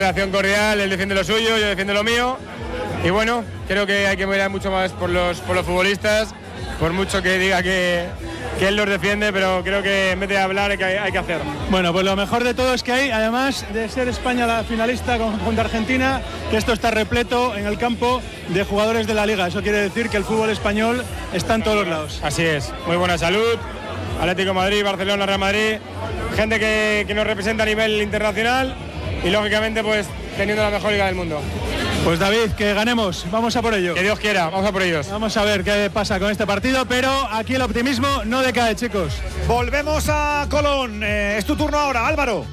Relación cordial, él defiende lo suyo, yo defiendo lo mío. Y bueno, creo que hay que mirar mucho más por los futbolistas, por mucho que diga que él los defiende, pero creo que en vez de hablar hay que hacer. Bueno, pues lo mejor de todo es que hay, además de ser España la finalista contra Argentina, que esto está repleto en el campo de jugadores de la Liga. Eso quiere decir que el fútbol español está en todos los lados. Así es, muy buena salud. Atlético de Madrid, Barcelona, Real Madrid, gente que nos representa a nivel internacional y lógicamente pues teniendo la mejor liga del mundo. Pues David, que ganemos, vamos a por ello. Que Dios quiera, vamos a por ellos. Vamos a ver qué pasa con este partido, pero aquí el optimismo no decae, chicos. Volvemos a Colón, es tu turno ahora, Álvaro.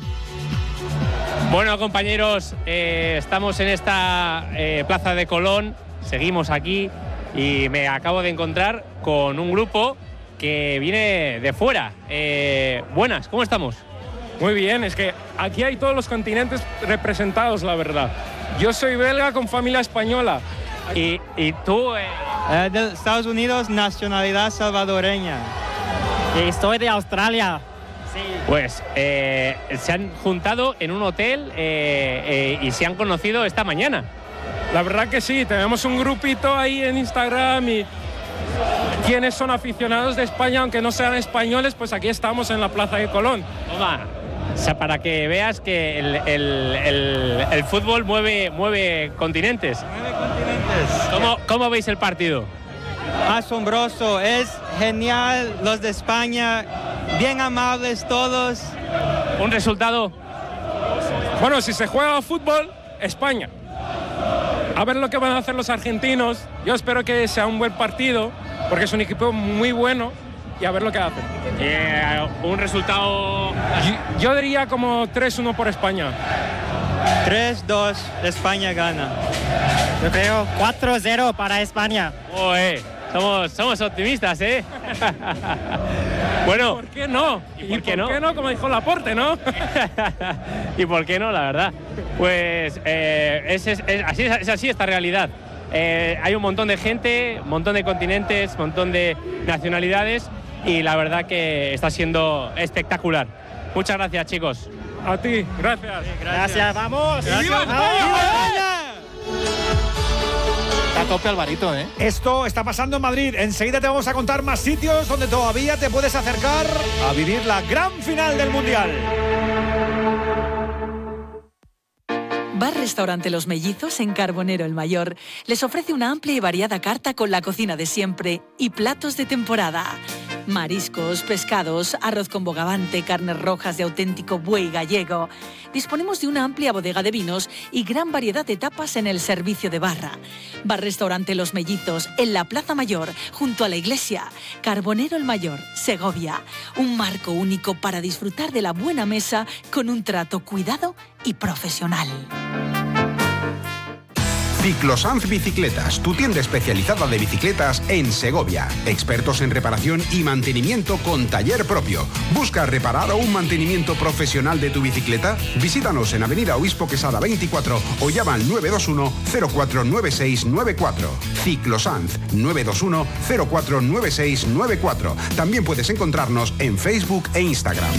Bueno, compañeros, estamos en esta plaza de Colón, seguimos aquí y me acabo de encontrar con un grupo que viene de fuera. Buenas, ¿cómo estamos? Muy bien, es que aquí hay todos los continentes representados, la verdad. Yo soy belga con familia española. ¿Y tú? De Estados Unidos, nacionalidad salvadoreña. Y soy de Australia. Sí. Pues se han juntado en un hotel y se han conocido esta mañana. La verdad que sí, tenemos un grupito ahí en Instagram y quienes son aficionados de España, aunque no sean españoles, pues aquí estamos en la Plaza de Colón. Toma. O sea, para que veas que el fútbol mueve continentes. ¿Cómo veis el partido? Asombroso, es genial, los de España, bien amables todos. ¿Un resultado? Bueno, si se juega fútbol, España. A ver lo que van a hacer los argentinos. Yo espero que sea un buen partido, porque es un equipo muy bueno. Y a ver lo que hacen. Un resultado... Yo diría como 3-1 por España. 3-2, España gana. Yo creo 4-0 para España. Somos optimistas, ¿eh? Bueno. ¿Por qué no? ¿Y por qué no? Como dijo Laporte, ¿no? ¿Y por qué no, la verdad? Pues es así esta realidad. Hay un montón de gente, un montón de continentes, un montón de nacionalidades y la verdad que está siendo espectacular. Muchas gracias, chicos. A ti, gracias. Gracias, vamos. ¡Viva España! Está a tope Alvarito, ¿eh? Esto está pasando en Madrid. Enseguida te vamos a contar más sitios donde todavía te puedes acercar a vivir la gran final del Mundial. Bar-Restaurante Los Mellizos en Carbonero el Mayor les ofrece una amplia y variada carta con la cocina de siempre y platos de temporada. Mariscos, pescados, arroz con bogavante, carnes rojas de auténtico buey gallego. Disponemos de una amplia bodega de vinos y gran variedad de tapas en el servicio de barra. Bar-Restaurante Los Mellizos en la Plaza Mayor, junto a la iglesia. Carbonero el Mayor, Segovia. Un marco único para disfrutar de la buena mesa con un trato cuidado y profesional. Ciclosanz Bicicletas, tu tienda especializada de bicicletas en Segovia. Expertos en reparación y mantenimiento con taller propio. ¿Busca reparar o un mantenimiento profesional de tu bicicleta? Visítanos en Avenida Obispo Quesada 24 o llama al 921 049694. Ciclosanz 921 049694. También puedes encontrarnos en Facebook e Instagram.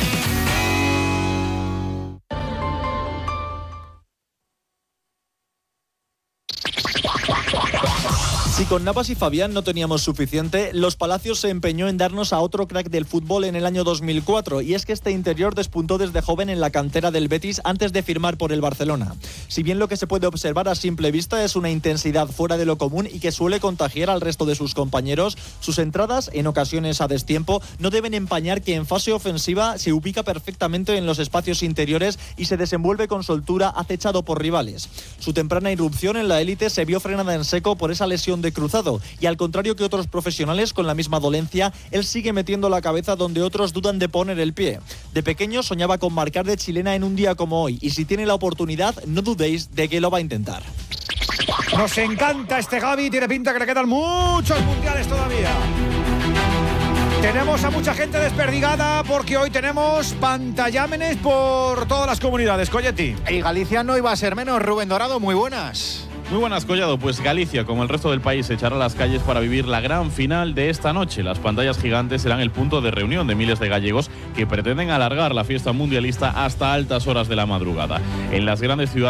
Si con Navas y Fabián no teníamos suficiente, Los Palacios se empeñó en darnos a otro crack del fútbol en el año 2004, y es que este interior despuntó desde joven en la cantera del Betis antes de firmar por el Barcelona. Si bien lo que se puede observar a simple vista es una intensidad fuera de lo común y que suele contagiar al resto de sus compañeros, sus entradas, en ocasiones a destiempo, no deben empañar que en fase ofensiva se ubica perfectamente en los espacios interiores y se desenvuelve con soltura acechado por rivales. Su temprana irrupción en la élite se vio frenada en seco por esa lesión de cruzado, y al contrario que otros profesionales con la misma dolencia, él sigue metiendo la cabeza donde otros dudan de poner el pie. De pequeño soñaba con marcar de chilena en un día como hoy, y si tiene la oportunidad, no dudéis de que lo va a intentar. Nos encanta este Gavi, tiene pinta que le quedan muchos mundiales todavía. Tenemos a mucha gente desperdigada porque hoy tenemos pantallámenes por todas las comunidades. Coyetti. Y Galicia no iba a ser menos. Rubén Dorado, muy buenas. Muy buenas, Collado. Pues Galicia, como el resto del país, se echará a las calles para vivir la gran final de esta noche. Las pantallas gigantes serán el punto de reunión de miles de gallegos que pretenden alargar la fiesta mundialista hasta altas horas de la madrugada. En las grandes ciudades